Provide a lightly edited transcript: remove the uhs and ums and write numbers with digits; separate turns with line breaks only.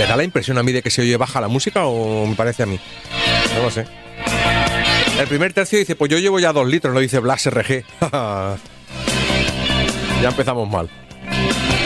¿Me da la impresión a mí de que se oye baja la música o me parece a mí? No lo sé. El primer tercio dice, pues yo llevo ya 2 litros, no dice Blas RG. Ya empezamos mal.